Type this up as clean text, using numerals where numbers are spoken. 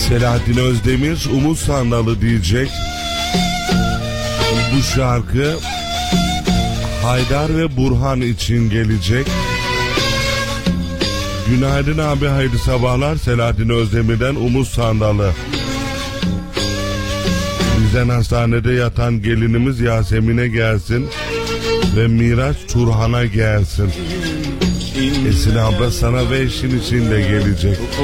Selahattin Özdemir Umut Sandalı diyecek. Bu şarkı Haydar ve Burhan için gelecek. Günaydın abi, hayırlı sabahlar. Selahattin Özdemir'den Umut Sandalı. Bizden hastanede yatan gelinimiz Yasemin'e gelsin ve Miraç Turhan'a gelsin. Esin abla sana ve eşin için de gelecek.